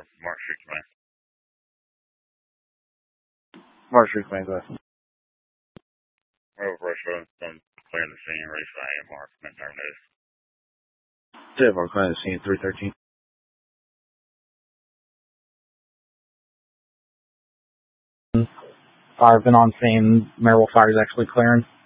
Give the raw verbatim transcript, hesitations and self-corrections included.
or Mark Street Command. Mark Street Command, go ahead. Rover Rush Road, clearing the scene, race by Mark, meant our news. Dave, we're clearing the scene, three thirteen. Fire's been on scene. Maryville Fire is actually clearing.